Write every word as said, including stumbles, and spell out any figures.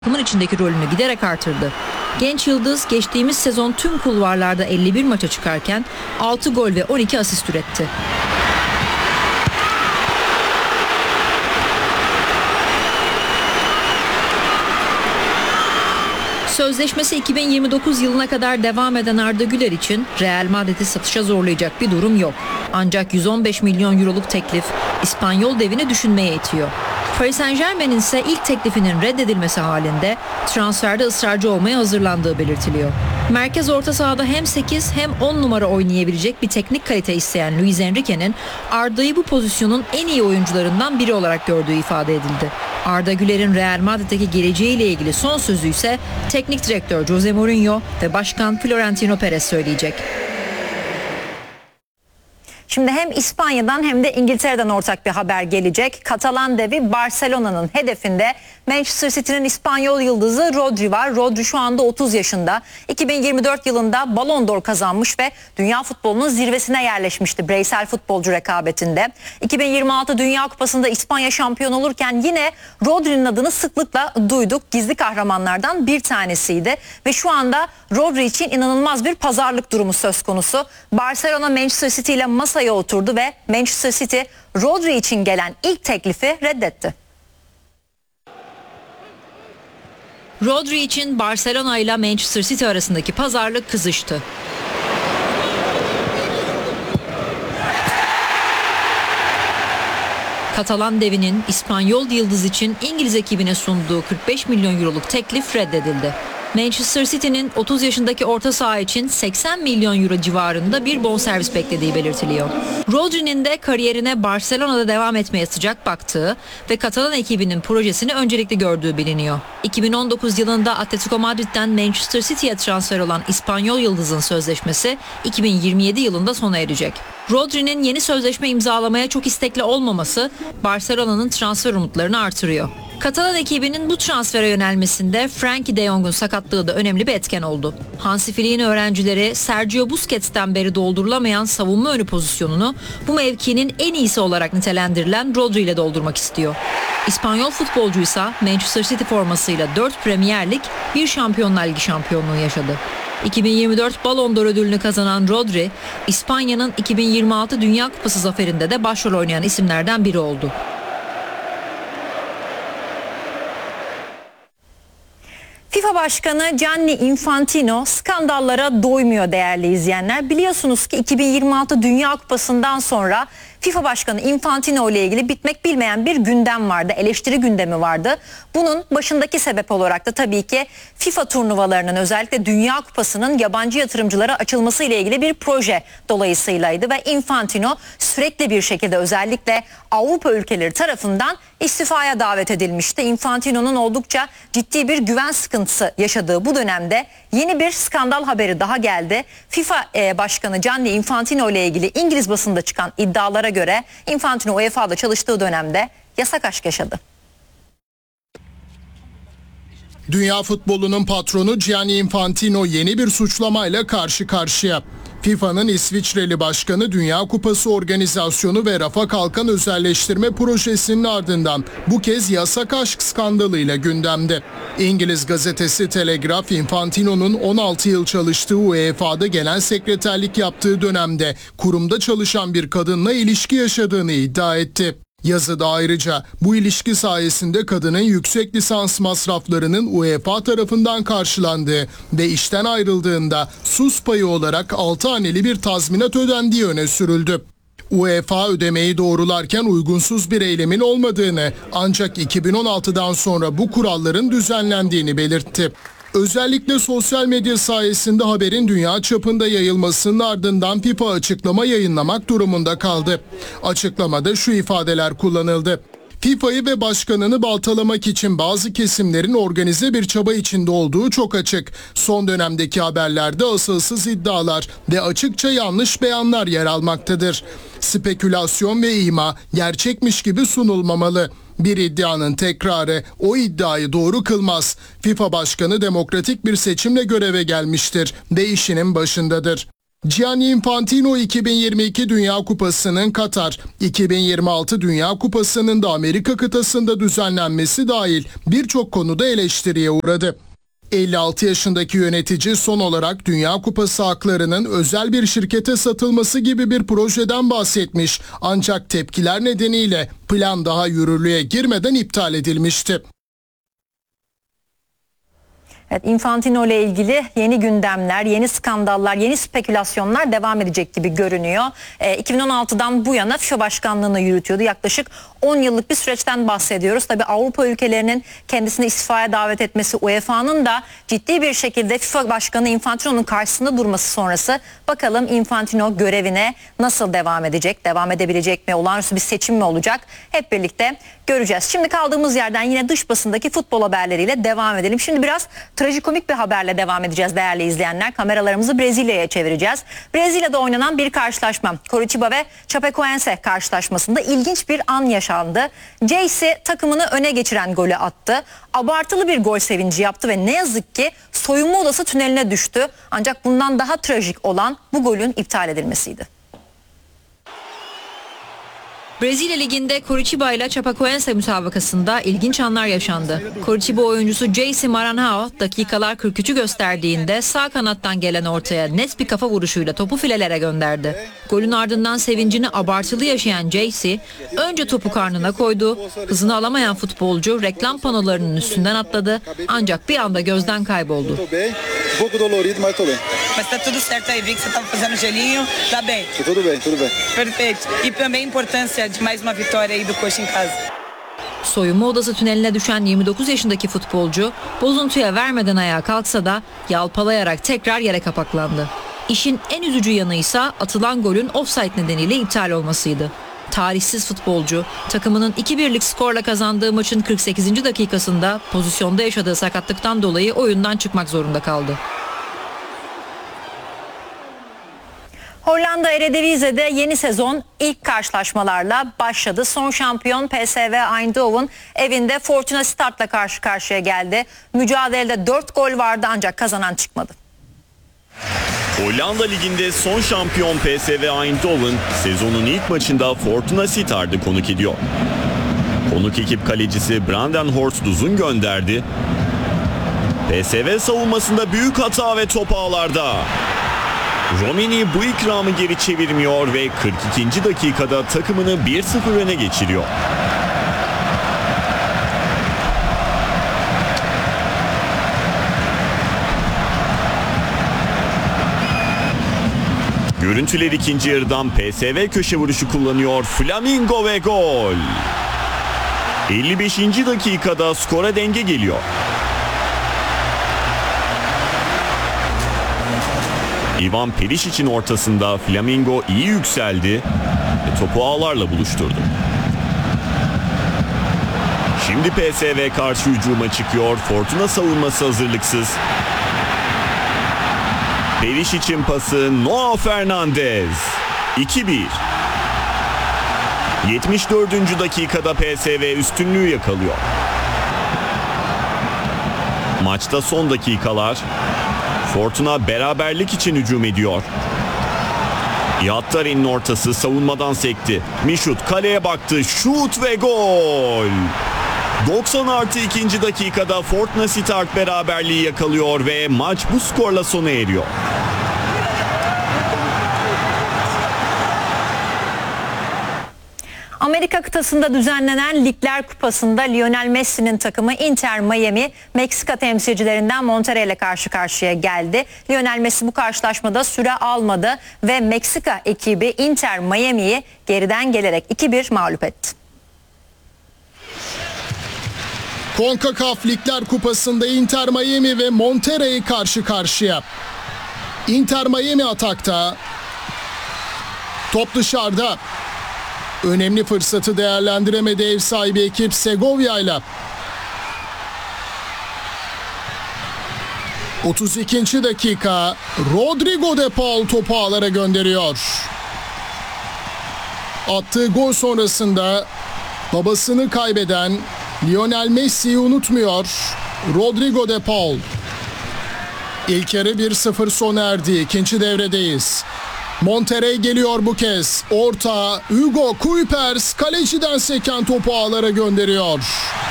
takımın içindeki rolünü giderek artırdı. Genç yıldız geçtiğimiz sezon tüm kulvarlarda elli bir maça çıkarken altı gol ve on iki asist üretti. Sözleşmesi iki bin yirmi dokuz yılına kadar devam eden Arda Güler için Real Madrid'i satışa zorlayacak bir durum yok. Ancak yüz on beş milyon euroluk teklif İspanyol devini düşünmeye itiyor. Paris Saint-Germain'in ise ilk teklifinin reddedilmesi halinde transferde ısrarcı olmaya hazırlandığı belirtiliyor. Merkez orta sahada hem sekiz hem on numara oynayabilecek bir teknik kalite isteyen Luis Enrique'nin Arda'yı bu pozisyonun en iyi oyuncularından biri olarak gördüğü ifade edildi. Arda Güler'in Real Madrid'deki geleceğiyle ilgili son sözü ise teknik direktör Jose Mourinho ve başkan Florentino Perez söyleyecek. Şimdi hem İspanya'dan hem de İngiltere'den ortak bir haber gelecek. Katalan devi Barcelona'nın hedefinde Manchester City'nin İspanyol yıldızı Rodri var. Rodri şu anda otuz yaşında. iki bin yirmi dört yılında Ballon d'Or kazanmış ve dünya futbolunun zirvesine yerleşmişti bireysel futbolcu rekabetinde. iki bin yirmi altı Dünya Kupası'nda İspanya şampiyon olurken yine Rodri'nin adını sıklıkla duyduk. Gizli kahramanlardan bir tanesiydi ve şu anda Rodri için inanılmaz bir pazarlık durumu söz konusu. Barcelona Manchester City ile masaya oturdu ve Manchester City Rodri için gelen ilk teklifi reddetti. Rodri için Barcelona ile Manchester City arasındaki pazarlık kızıştı. Katalan devinin İspanyol yıldız için İngiliz ekibine sunduğu kırk beş milyon euroluk teklif reddedildi. Manchester City'nin otuz yaşındaki orta saha için seksen milyon euro civarında bir bonservis beklediği belirtiliyor. Rodri'nin de kariyerine Barcelona'da devam etmeye sıcak baktığı ve Katalan ekibinin projesini öncelikli gördüğü biliniyor. iki bin on dokuz yılında Atletico Madrid'den Manchester City'ye transfer olan İspanyol yıldızın sözleşmesi iki bin yirmi yedi yılında sona erecek. Rodri'nin yeni sözleşme imzalamaya çok istekli olmaması Barcelona'nın transfer umutlarını artırıyor. Katalan ekibinin bu transfere yönelmesinde Frenkie de Jong'un sakatlığı da önemli bir etken oldu. Hansi Flick'in öğrencileri Sergio Busquets'ten beri doldurulamayan savunma önü pozisyonunu bu mevkinin en iyisi olarak nitelendirilen Rodri ile doldurmak istiyor. İspanyol futbolcuysa Manchester City formasıyla dört Premier Lig, bir Şampiyonlar Ligi şampiyonluğu yaşadı. iki bin yirmi dört Ballon d'Or ödülünü kazanan Rodri, İspanya'nın iki bin yirmi altı Dünya Kupası zaferinde de başrol oynayan isimlerden biri oldu. FIFA Başkanı Gianni Infantino skandallara doymuyor değerli izleyenler. Biliyorsunuz ki iki bin yirmi altı Dünya Kupası'ndan sonra FIFA Başkanı Infantino ile ilgili bitmek bilmeyen bir gündem vardı, eleştiri gündemi vardı. Bunun başındaki sebep olarak da tabii ki FIFA turnuvalarının, özellikle Dünya Kupası'nın yabancı yatırımcılara açılması ile ilgili bir proje dolayısıylaydı ve Infantino sürekli bir şekilde özellikle Avrupa ülkeleri tarafından istifaya davet edilmişti. Infantino'nun oldukça ciddi bir güven sıkıntısı yaşadığı bu dönemde yeni bir skandal haberi daha geldi. FIFA e, Başkanı Gianni Infantino ile ilgili İngiliz basında çıkan iddialara göre Infantino U E F A'da çalıştığı dönemde yasak aşk yaşadı. Dünya futbolunun patronu Gianni Infantino yeni bir suçlamayla karşı karşıya. FIFA'nın İsviçreli başkanı Dünya Kupası organizasyonu ve rafa kalkan özelleştirme projesinin ardından bu kez yasak aşk skandalıyla gündemde. İngiliz gazetesi Telegraph, Infantino'nun on altı yıl çalıştığı U E F A'da genel sekreterlik yaptığı dönemde kurumda çalışan bir kadınla ilişki yaşadığını iddia etti. Yazıda ayrıca bu ilişki sayesinde kadının yüksek lisans masraflarının U E F A tarafından karşılandığı ve işten ayrıldığında sus payı olarak altı haneli bir tazminat ödendiği öne sürüldü. U E F A ödemeyi doğrularken uygunsuz bir eylemin olmadığını, ancak iki bin on altıdan sonra bu kuralların düzenlendiğini belirtti. Özellikle sosyal medya sayesinde haberin dünya çapında yayılmasının ardından FIFA açıklama yayınlamak durumunda kaldı. Açıklamada şu ifadeler kullanıldı. FIFA'yı ve başkanını baltalamak için bazı kesimlerin organize bir çaba içinde olduğu çok açık. Son dönemdeki haberlerde asılsız iddialar ve açıkça yanlış beyanlar yer almaktadır. Spekülasyon ve ima gerçekmiş gibi sunulmamalı. Bir iddianın tekrarı o iddiayı doğru kılmaz. FIFA Başkanı demokratik bir seçimle göreve gelmiştir ve işinin başındadır. Gianni Infantino iki bin yirmi iki Dünya Kupası'nın Katar, iki bin yirmi altı Dünya Kupası'nın da Amerika kıtasında düzenlenmesi dahil birçok konuda eleştiriye uğradı. elli altı yaşındaki yönetici son olarak Dünya Kupası haklarının özel bir şirkete satılması gibi bir projeden bahsetmiş. Ancak tepkiler nedeniyle plan daha yürürlüğe girmeden iptal edilmişti. Evet, Infantino ile ilgili yeni gündemler, yeni skandallar, yeni spekülasyonlar devam edecek gibi görünüyor. E, iki bin on altıdan bu yana FIFA başkanlığını yürütüyordu. Yaklaşık on yıllık bir süreçten bahsediyoruz. Tabii Avrupa ülkelerinin kendisini istifaya davet etmesi, U E F A'nın da ciddi bir şekilde FIFA başkanı Infantino'nun karşısında durması sonrası bakalım Infantino görevine nasıl devam edecek, devam edebilecek mi, olağanüstü bir seçim mi olacak? Hep birlikte göreceğiz. Şimdi kaldığımız yerden yine dış basındaki futbol haberleriyle devam edelim. Şimdi biraz trajikomik bir haberle devam edeceğiz değerli izleyenler. Kameralarımızı Brezilya'ya çevireceğiz. Brezilya'da oynanan bir karşılaşma. Coritiba ve Chapecoense karşılaşmasında ilginç bir an yaşandı. J C takımını öne geçiren golü attı. Abartılı bir gol sevinci yaptı ve ne yazık ki soyunma odası tüneline düştü. Ancak bundan daha trajik olan bu golün iptal edilmesiydi. Brezilya Ligi'nde Coritiba ile Chapecoense müsabakasında ilginç anlar yaşandı. Coritiba oyuncusu J C Maranhão dakikalar kırk üçü gösterdiğinde sağ kanattan gelen ortaya net bir kafa vuruşuyla topu filelere gönderdi. Golün ardından sevincini abartılı yaşayan J C önce topu karnına koydu. Hızını alamayan futbolcu reklam panolarının üstünden atladı ancak bir anda gözden kayboldu. Mas tá tudo certo aí, vi que você tava fazendo gelinho, tá bem. Tudo bem, tudo bem. Perfeito. E também a importância de mais uma vitória aí do Coxa em casa. Soyunma odası tüneline düşen yirmi dokuz yaşındaki futbolcu bozuntuya vermeden ayağa kalksa da yalpalayarak tekrar yere kapaklandı. İşin en üzücü yanı ise atılan golün ofsayt nedeniyle iptal olmasıydı. Tarihsiz futbolcu takımının iki birlik skorla kazandığı maçın kırk sekizinci dakikasında pozisyonda yaşadığı sakatlıktan dolayı oyundan çıkmak zorunda kaldı. Hollanda Eredivisie'de yeni sezon ilk karşılaşmalarla başladı. Son şampiyon P S V Eindhoven evinde Fortuna Sittard'la karşı karşıya geldi. Mücadelede dört gol vardı ancak kazanan çıkmadı. Hollanda Ligi'nde son şampiyon P S V Eindhoven sezonun ilk maçında Fortuna Sittard'ı konuk ediyor. Konuk ekip kalecisi Branden Horst uzun gönderdi. P S V savunmasında büyük hata ve top ağlarda. Romini bu ikramı geri çevirmiyor ve kırk ikinci dakikada takımını bir sıfır öne geçiriyor. Görüntüler ikinci yarıdan P S V köşe vuruşu kullanıyor. Flamingo ve gol. elli beşinci dakikada skora denge geliyor. Ivan Perişic'in ortasında Flamingo iyi yükseldi ve topu ağlarla buluşturdu. Şimdi P S V karşı hücuma çıkıyor. Fortuna savunması hazırlıksız. Perişic'in pası Noah Fernandez. iki bir. yetmiş dördüncü dakikada P S V üstünlüğü yakalıyor. Maçta son dakikalar. Fortuna beraberlik için hücum ediyor. Yattari'nin ortası savunmadan sekti. Mişut kaleye baktı. Şut ve gol. doksan artı ikinci dakikada Fortuna Sittard beraberliği yakalıyor ve maç bu skorla sona eriyor. Amerika kıtasında düzenlenen Ligler Kupası'nda Lionel Messi'nin takımı Inter Miami, Meksika temsilcilerinden Monterrey ile karşı karşıya geldi. Lionel Messi bu karşılaşmada süre almadı ve Meksika ekibi Inter Miami'yi geriden gelerek iki bir mağlup etti. CONCACAF Ligler Kupası'nda Inter Miami ve Monterrey karşı karşıya. Inter Miami atakta. Top dışarıda. Önemli fırsatı değerlendiremedi ev sahibi ekip Segovia'yla. otuz ikinci dakika Rodrigo de Paul topu ağlara gönderiyor. Attığı gol sonrasında babasını kaybeden Lionel Messi'yi unutmuyor Rodrigo de Paul. İlk yarı bir sıfır sona erdi. İkinci devredeyiz. Monterrey geliyor bu kez. Orta, Hugo Kuipers kaleciden seken topu ağlara gönderiyor.